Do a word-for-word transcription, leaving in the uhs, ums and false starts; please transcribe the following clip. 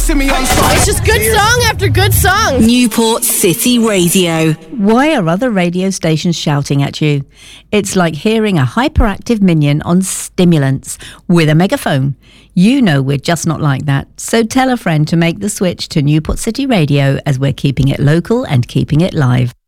see me on song. It's just good song after good song. Newport City Radio. Why are other radio stations shouting at you? It's like hearing a hyperactive minion on stimulants with a megaphone. You know we're just not like that. So tell a friend to make the switch to Newport City Radio, as we're keeping it local and keeping it live.